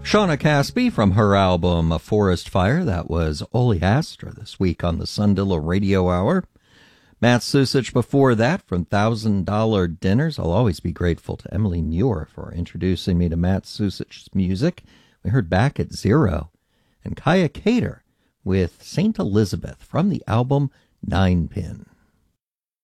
Shauna Caspi from her album A Forest Fire. That was Ole Astor this week on the Sundilla Radio Hour. Matt Susich before that from $1,000 Dinners. I'll always be grateful to Emily Muir for introducing me to Matt Susich's music. We heard Back at Zero. And Kaya Cater with St. Elizabeth from the album Ninepin.